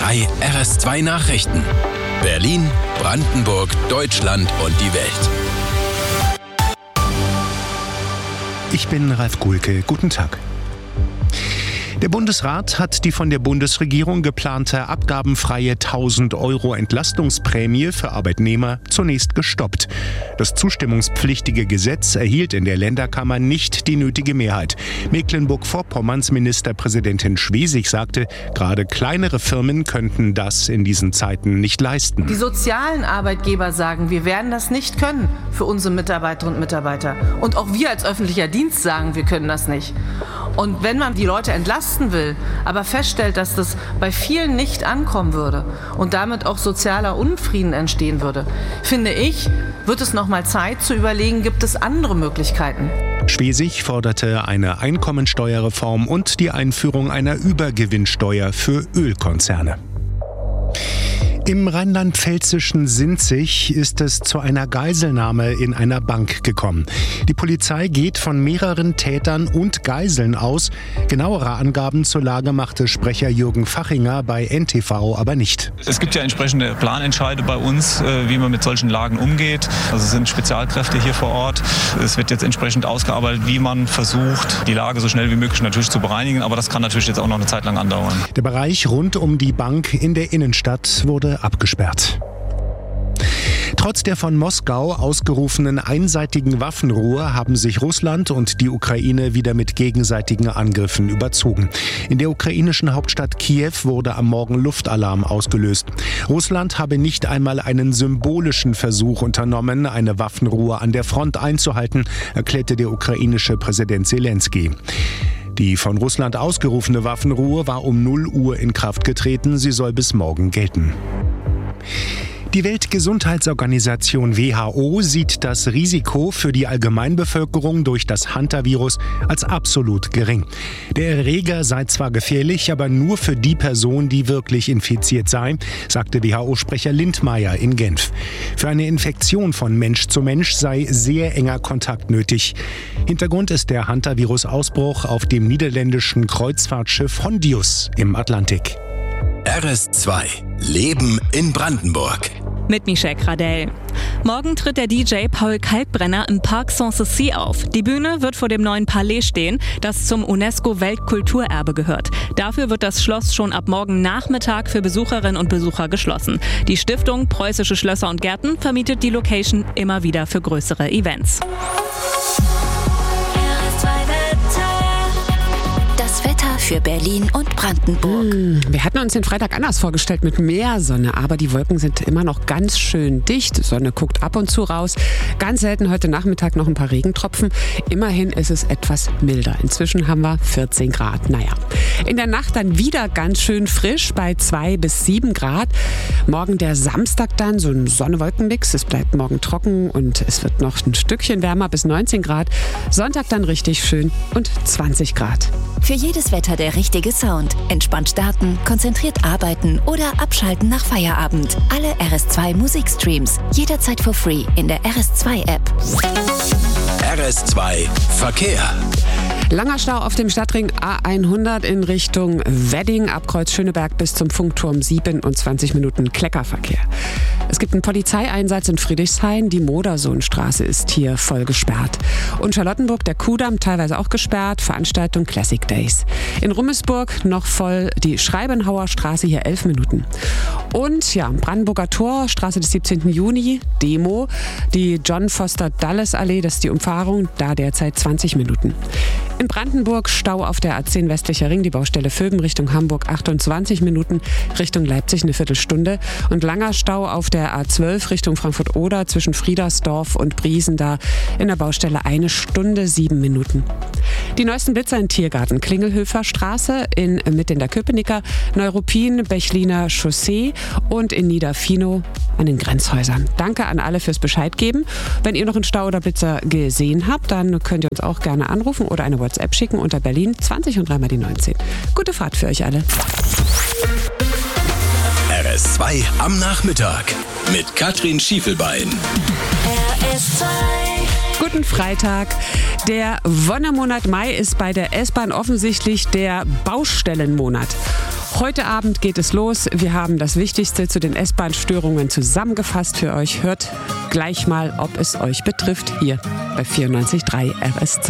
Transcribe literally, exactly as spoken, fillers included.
drei R S zwei Nachrichten. Berlin, Brandenburg, Deutschland und die Welt. Ich bin Ralf Gulke. Guten Tag. Der Bundesrat hat die von der Bundesregierung geplante abgabenfreie tausend Euro Entlastungsprämie für Arbeitnehmer zunächst gestoppt. Das zustimmungspflichtige Gesetz erhielt in der Länderkammer nicht die nötige Mehrheit. Mecklenburg-Vorpommerns Ministerpräsidentin Schwesig sagte, gerade kleinere Firmen könnten das in diesen Zeiten nicht leisten. Die sozialen Arbeitgeber sagen, wir werden das nicht können für unsere Mitarbeiterinnen und Mitarbeiter. Und auch wir als öffentlicher Dienst sagen, wir können das nicht. Und wenn man die Leute entlasten will, aber feststellt, dass das bei vielen nicht ankommen würde und damit auch sozialer Unfrieden entstehen würde, finde ich, wird es noch mal Zeit zu überlegen, gibt es andere Möglichkeiten. Schwesig forderte eine Einkommensteuerreform und die Einführung einer Übergewinnsteuer für Ölkonzerne. Im rheinland-pfälzischen Sinzig ist es zu einer Geiselnahme in einer Bank gekommen. Die Polizei geht von mehreren Tätern und Geiseln aus. Genauere Angaben zur Lage machte Sprecher Jürgen Fachinger bei N T V aber nicht. Es gibt ja entsprechende Planentscheide bei uns, wie man mit solchen Lagen umgeht. Also es sind Spezialkräfte hier vor Ort. Es wird jetzt entsprechend ausgearbeitet, wie man versucht, die Lage so schnell wie möglich natürlich zu bereinigen. Aber das kann natürlich jetzt auch noch eine Zeit lang andauern. Der Bereich rund um die Bank in der Innenstadt wurde abgesperrt. Trotz der von Moskau ausgerufenen einseitigen Waffenruhe haben sich Russland und die Ukraine wieder mit gegenseitigen Angriffen überzogen. In der ukrainischen Hauptstadt Kiew wurde am Morgen Luftalarm ausgelöst. Russland habe nicht einmal einen symbolischen Versuch unternommen, eine Waffenruhe an der Front einzuhalten, erklärte der ukrainische Präsident Selenskyj. Die von Russland ausgerufene Waffenruhe war um null Uhr in Kraft getreten. Sie soll bis morgen gelten. Die Weltgesundheitsorganisation W H O sieht das Risiko für die Allgemeinbevölkerung durch das Hantavirus als absolut gering. Der Erreger sei zwar gefährlich, aber nur für die Person, die wirklich infiziert sei, sagte W H O-Sprecher Lindmeier in Genf. Für eine Infektion von Mensch zu Mensch sei sehr enger Kontakt nötig. Hintergrund ist der Hantavirus-Ausbruch auf dem niederländischen Kreuzfahrtschiff Hondius im Atlantik. R S zwei. Leben in Brandenburg. Mit Michelle Gradell. Morgen tritt der D J Paul Kalkbrenner im Parc Sanssouci auf. Die Bühne wird vor dem neuen Palais stehen, das zum UNESCO-Weltkulturerbe gehört. Dafür wird das Schloss schon ab morgen Nachmittag für Besucherinnen und Besucher geschlossen. Die Stiftung Preußische Schlösser und Gärten vermietet die Location immer wieder für größere Events. Für Berlin und Brandenburg. Mmh, wir hatten uns den Freitag anders vorgestellt mit mehr Sonne, aber die Wolken sind immer noch ganz schön dicht. Die Sonne guckt ab und zu raus. Ganz selten heute Nachmittag noch ein paar Regentropfen. Immerhin ist es etwas milder. Inzwischen haben wir vierzehn Grad. Naja, in der Nacht dann wieder ganz schön frisch bei zwei bis sieben Grad. Morgen der Samstag dann so ein Sonne-Wolken-Mix. Es bleibt morgen trocken und es wird noch ein Stückchen wärmer bis neunzehn Grad. Sonntag dann richtig schön und zwanzig Grad. Für jedes Wetter der richtige Sound. Entspannt starten, konzentriert arbeiten oder abschalten nach Feierabend. Alle R S zwei Musikstreams. Jederzeit for free in der R S zwei App. R S zwei Verkehr. Langer Stau auf dem Stadtring A hundert in Richtung Wedding, ab Kreuz Schöneberg bis zum Funkturm, siebenundzwanzig Minuten Kleckerverkehr. Es gibt einen Polizeieinsatz in Friedrichshain, die Modersohnstraße ist hier voll gesperrt. Und Charlottenburg, der Kudamm, teilweise auch gesperrt, Veranstaltung Classic Days. In Rummelsburg noch voll die Schreibenhauer Straße, hier elf Minuten. Und ja, Brandenburger Tor, Straße des siebzehnten Juni, Demo, die John Foster Dulles Allee, das ist die Umfahrung, da derzeit zwanzig Minuten. In Brandenburg Stau auf der A zehn westlicher Ring, die Baustelle Vöben Richtung Hamburg achtundzwanzig Minuten, Richtung Leipzig eine Viertelstunde. Und langer Stau auf der A zwölf Richtung Frankfurt-Oder zwischen Friedersdorf und Briesen, da in der Baustelle eine Stunde, sieben Minuten. Die neuesten Blitzer in Tiergarten, Klingelhöfer Straße, in Mitte in der Köpenicker, Neuruppin, Bechliner Chaussee und in Niederfino an den Grenzhäusern. Danke an alle fürs Bescheid geben. Wenn ihr noch einen Stau oder Blitzer gesehen habt, dann könnt ihr uns auch gerne anrufen oder eine WhatsApp schicken unter Berlin zwanzig und dreimal die neunzehn. Gute Fahrt für euch alle. R S zwei am Nachmittag mit Katrin Schiefelbein. R S zwei. Guten Freitag. Der Wonnemonat Mai ist bei der S-Bahn offensichtlich der Baustellenmonat. Heute Abend geht es los. Wir haben das Wichtigste zu den S-Bahn-Störungen zusammengefasst für euch. Hört gleich mal, ob es euch betrifft, hier bei vierundneunzig Komma drei R S zwei.